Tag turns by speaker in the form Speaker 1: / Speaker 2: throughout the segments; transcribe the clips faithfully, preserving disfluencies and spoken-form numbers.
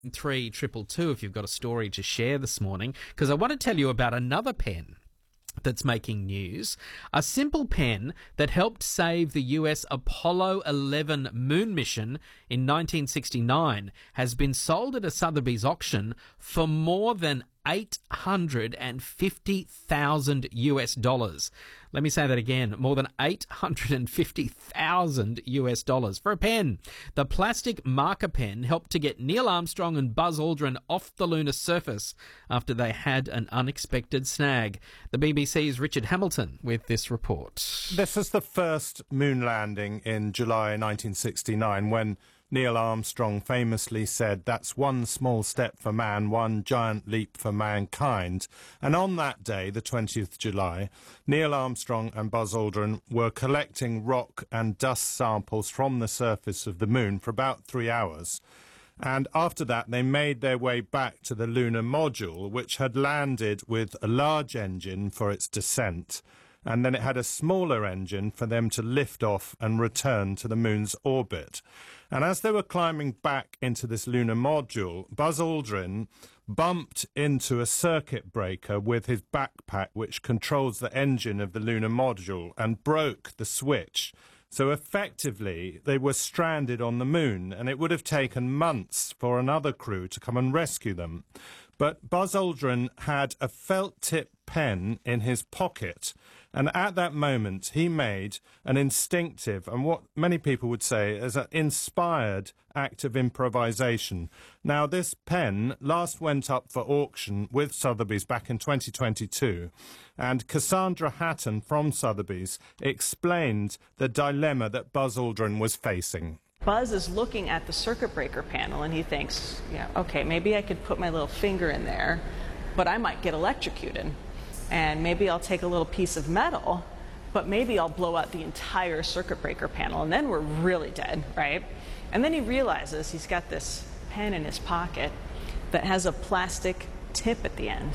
Speaker 1: three triple two if you've got a story to share this morning, because I want to tell you about another pen that's making news. A simple pen that helped save the U S Apollo eleven moon mission in nineteen sixty-nine has been sold at a Sotheby's auction for more than eight hundred fifty thousand U S dollars. Let me say that again. More than eight hundred fifty thousand U S dollars for a pen. The plastic marker pen helped to get Neil Armstrong and Buzz Aldrin off the lunar surface after they had an unexpected snag. The B B C's Richard Hamilton with this report.
Speaker 2: This is the first moon landing in July nineteen sixty-nine, when Neil Armstrong famously said, "That's one small step for man, one giant leap for mankind." And on that day, the twentieth of July, Neil Armstrong and Buzz Aldrin were collecting rock and dust samples from the surface of the moon for about three hours. And after that, they made their way back to the lunar module, which had landed with a large engine for its descent. And then it had a smaller engine for them to lift off and return to the moon's orbit. And as they were climbing back into this lunar module, Buzz Aldrin bumped into a circuit breaker with his backpack, which controls the engine of the lunar module, and broke the switch. So effectively, they were stranded on the moon, and it would have taken months for another crew to come and rescue them. But Buzz Aldrin had a felt-tip pen in his pocket, and at that moment he made an instinctive and what many people would say is an inspired act of improvisation. Now, this pen last went up for auction with Sotheby's back in twenty twenty-two, and Cassandra Hatton from Sotheby's explained the dilemma that Buzz Aldrin was facing.
Speaker 3: Buzz is looking at the circuit breaker panel and he thinks, yeah, okay, maybe I could put my little finger in there, but I might get electrocuted. And maybe I'll take a little piece of metal, but maybe I'll blow out the entire circuit breaker panel, and then we're really dead, right? And then he realizes he's got this pen in his pocket that has a plastic tip at the end.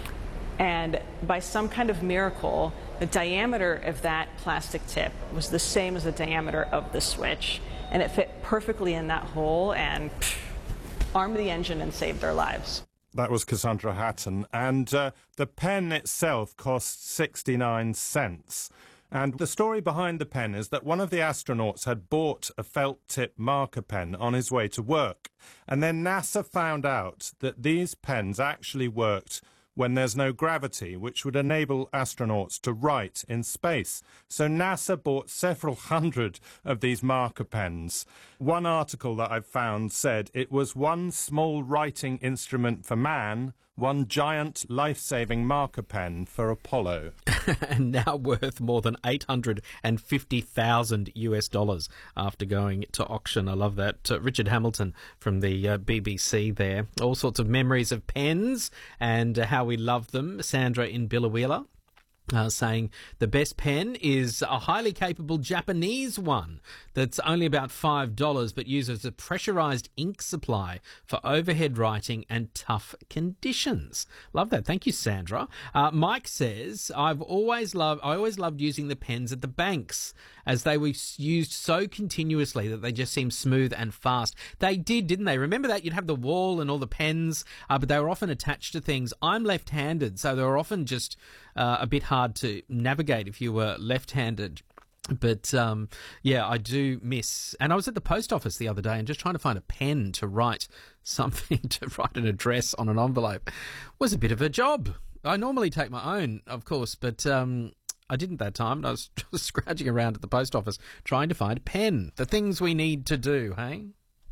Speaker 3: And by some kind of miracle, the diameter of that plastic tip was the same as the diameter of the switch, and it fit perfectly in that hole and pff, armed the engine and saved their lives.
Speaker 2: That was Cassandra Hatton, and uh, the pen itself cost sixty-nine cents. And the story behind the pen is that one of the astronauts had bought a felt-tip marker pen on his way to work, and then NASA found out that these pens actually worked when there's no gravity, which would enable astronauts to write in space. So NASA bought several hundred of these marker pens. One article that I've found said it was one small writing instrument for man, one giant life-saving marker pen for Apollo.
Speaker 1: And now worth more than eight hundred fifty thousand U S dollars after going to auction. I love that. Uh, Richard Hamilton from the uh, B B C there. All sorts of memories of pens and uh, how we love them. Sandra in Biloela. Uh, saying the best pen is a highly capable Japanese one that's only about five dollars but uses a pressurised ink supply for overhead writing and tough conditions. Love that. Thank you, Sandra. Uh, Mike says, I've always loved, I always loved using the pens at the banks as they were used so continuously that they just seemed smooth and fast. They did, didn't they? Remember that? You'd have the wall and all the pens, uh, but they were often attached to things. I'm left-handed, so they were often just uh, a bit hard to navigate if you were left-handed. But, um, yeah, I do miss... And I was at the post office the other day and just trying to find a pen to write something, to write an address on an envelope was a bit of a job. I normally take my own, of course, but um, I didn't that time. I was just scrounging around at the post office trying to find a pen. The things we need to do, hey?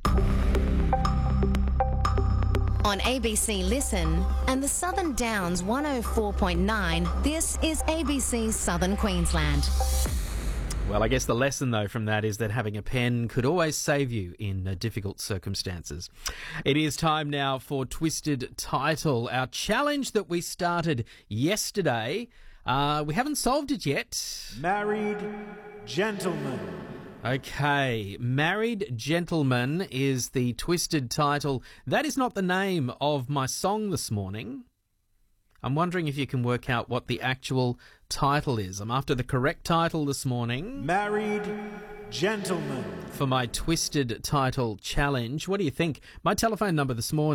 Speaker 4: On A B C Listen and the Southern Downs one oh four point nine, this is A B C Southern Queensland.
Speaker 1: Well, I guess the lesson, though, from that is that having a pen could always save you in uh, difficult circumstances. It is time now for Twisted Title, our challenge that we started yesterday. Uh, we haven't solved it yet.
Speaker 5: Married Gentleman.
Speaker 1: Okay, Married Gentleman is the Twisted Title. That is not the name of my song this morning. I'm wondering if you can work out what the actual title is. I'm after the correct title this morning.
Speaker 5: Married Gentleman.
Speaker 1: For my Twisted Title Challenge. What do you think? My telephone number this morning